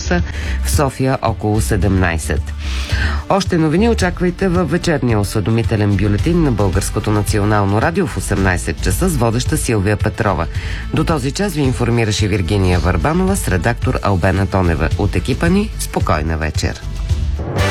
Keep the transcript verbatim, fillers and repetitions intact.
часа, в София около седемнайсет. Още новини очаквайте във вечерния осведомителен бюлетин на Българското национално радио в осемнайсет часа с водеща Силвия Петрова. До този час ви информираше Виргиния Върбанова с редактор Албена Тонева. От екипа ни спокойна вечер.